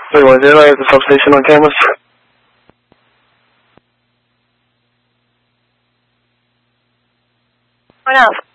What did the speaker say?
310, I have the substation on cameras. What else?